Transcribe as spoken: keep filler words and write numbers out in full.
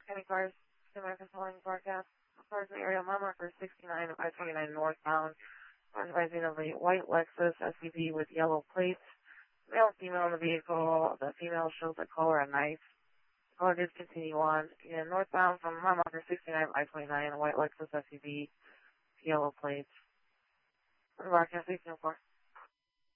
Any cars, American calling broadcast. Cars in the area, mile marker sixty-nine of I twenty-nine northbound. Advising of a white Lexus S U V with yellow plates. Male and female in the vehicle. The female shows a caller a knife. The caller did continue on. And northbound from mile marker sixty-nine of I twenty-nine, a white Lexus S U V, yellow plates. Broadcast eighteen oh four.